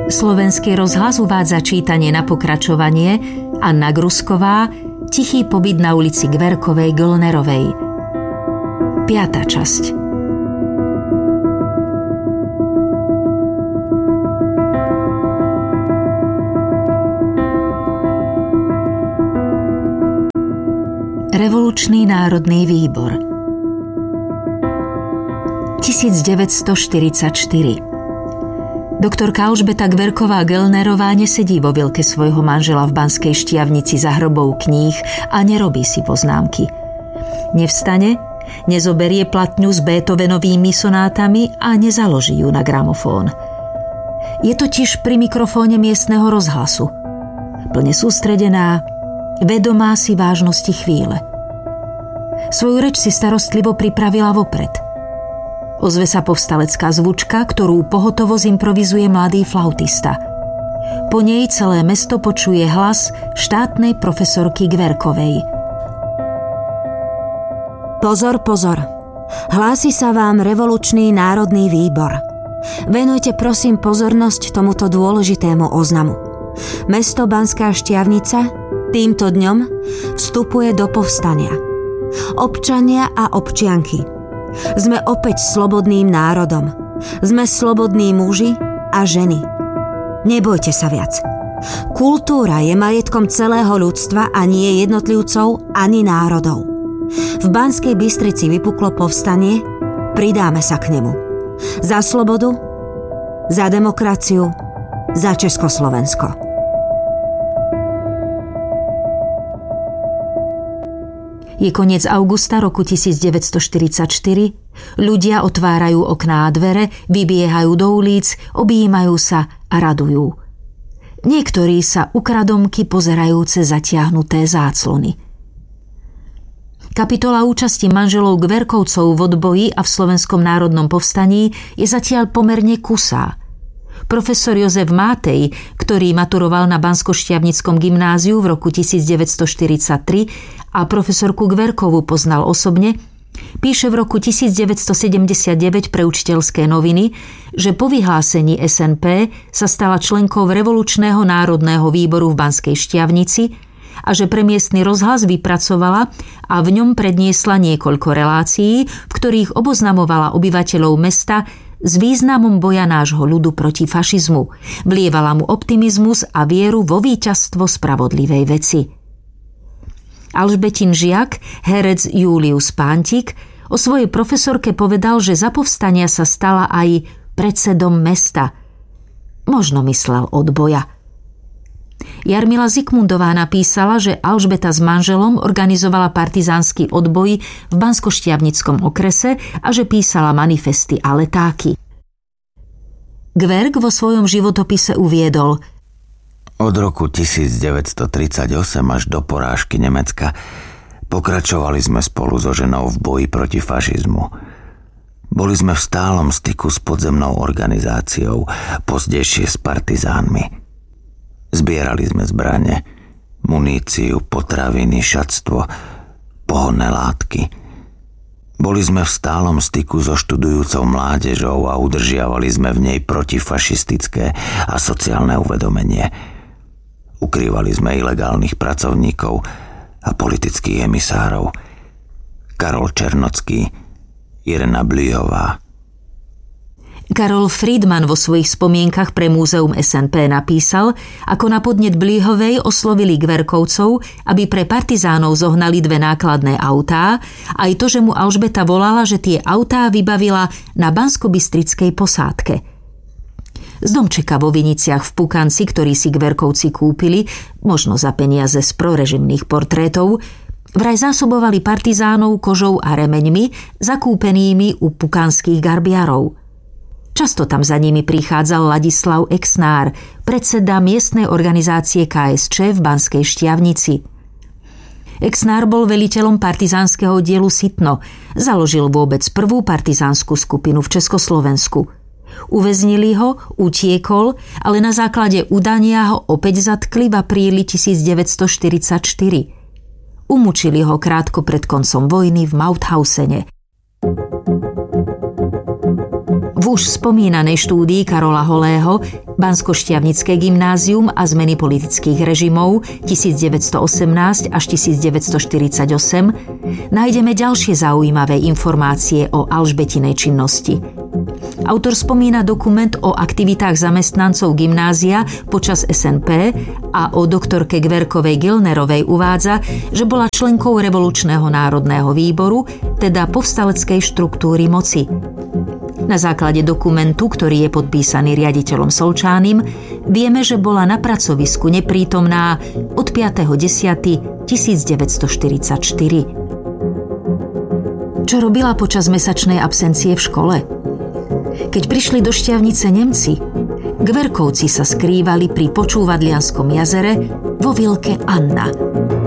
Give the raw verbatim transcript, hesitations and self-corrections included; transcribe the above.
Slovenský rozhlas uvádza čítanie na pokračovanie Anna Grusková, Tichý pobyt na ulici Gverkovej Göllnerovej. Piatá časť. Revolučný národný výbor. devätnásťstoštyridsaťštyri. Doktorka Alžbeta Gverková Göllnerová nesedí vo vielke svojho manžela v Banskej Štiavnici za hrobou kníh a nerobí si poznámky. Nevstane, nezoberie platňu s Beethovenovými sonátami a nezaloží ju na gramofón. Je totiž pri mikrofóne miestneho rozhlasu. Plne sústredená, vedomá si vážnosti chvíle. Svoju reč si starostlivo pripravila vopred. Ozve sa povstalecká zvučka, ktorú pohotovo zimprovizuje mladý flautista. Po nej celé mesto počuje hlas štátnej profesorky Gverkovej. Pozor, pozor. Hlási sa vám Revolučný národný výbor. Venujte prosím pozornosť tomuto dôležitému oznamu. Mesto Banská Štiavnica týmto dňom vstupuje do povstania. Občania a občianky, sme opäť slobodným národom. Sme slobodní muži a ženy. Nebojte sa viac. Kultúra je majetkom celého ľudstva a nie jednotlivcov ani národov. V Banskej Bystrici vypuklo povstanie, pridáme sa k nemu. Za slobodu, za demokraciu, za Československo. Je koniec augusta roku devätnásťstoštyridsaťštyri, ľudia otvárajú okná a dvere, vybiehajú do ulic, objímajú sa a radujú. Niektorí sa ukradomky pozerajú cez zatiahnuté záclony. Kapitola účasti manželov Gverkovcov v odboji a v Slovenskom národnom povstaní je zatiaľ pomerne kusá. Profesor Jozef Mátej, ktorý maturoval na Banskoštiavnickom gymnáziu v roku devätnásťstoštyridsaťtri a profesorku Gverkovú poznal osobne, píše v roku devätnásťstosedemdesiatdeväť pre Učiteľské noviny, že po vyhlásení es en pé sa stala členkou Revolučného národného výboru v Banskej Štiavnici a že pre miestny rozhlas vypracovala a v ňom predniesla niekoľko relácií, v ktorých oboznamovala obyvateľov mesta s významom boja nášho ľudu proti fašizmu, vlievala mu optimizmus a vieru vo víťazstvo spravodlivej veci. Alžbetin žiak, herec Julius Pántik, o svojej profesorke povedal, že za povstania sa stala aj predsedom mesta. Možno myslel odboja. Jarmila Zikmundová napísala, že Alžbeta s manželom organizovala partizánsky odboj v Banskoštiavnickom okrese a že písala manifesty a letáky. Gverk vo svojom životopise uviedol: Od roku devätnásťstotridsaťosem až do porážky Nemecka pokračovali sme spolu so ženou v boji proti fašizmu. Boli sme v stálom styku s podzemnou organizáciou, pozdejšie s partizánmi. Zbierali sme zbrane, muníciu, potraviny, šatstvo, pohonné látky. Boli sme v stálom styku so študujúcou mládežou a udržiavali sme v nej protifašistické a sociálne uvedomenie. Ukrývali sme ilegálnych pracovníkov a politických emisárov. Karol Černocký, Irena Blýhová. Karol Friedman vo svojich spomienkach pre múzeum es en pé napísal, ako na podnet Blýhovej oslovili Gverkovcov, aby pre partizánov zohnali dve nákladné autá, aj to, že mu Alžbeta volala, že tie autá vybavila na banskobystrickej posádke. Z domčeka vo Viniciach v Pukanci, ktorý si Gverkovci kúpili, možno za peniaze z prorežimných portrétov, vraj zásobovali partizánov kožou a remeňmi zakúpenými u pukanských garbiarov. Často tam za nimi prichádzal Ladislav Exnár, predseda miestnej organizácie ká es čé v Banskej Štiavnici. Exnár bol veliteľom partizánskeho dielu Sitno, založil vôbec prvú partizánsku skupinu v Československu. Uväznili ho, utiekol, ale na základe udania ho opäť zatkli v apríli devätnásťstoštyridsaťštyri. Umučili ho krátko pred koncom vojny v Mauthausene. V už spomínanej štúdii Karola Holého Banskoštiavnické gymnázium a zmeny politických režimov tisícdeväťstoosemnásť až tisícdeväťstoštyridsaťosem nájdeme ďalšie zaujímavé informácie o Alžbetinej činnosti. Autor spomína dokument o aktivitách zamestnancov gymnázia počas es en pé a o doktorke Gverkovej Gilnerovej uvádza, že bola členkou Revolučného národného výboru, teda povstaleckej štruktúry moci. Na základe dokumentu, ktorý je podpísaný riaditeľom Solčánym, vieme, že bola na pracovisku neprítomná od piateho októbra tisícdeväťstoštyridsaťštyri. Čo robila počas mesačnej absencie v škole? Keď prišli do Štiavnice Nemci, Gverkovci sa skrývali pri Počúvadlianskom jazere vo vilke Anna.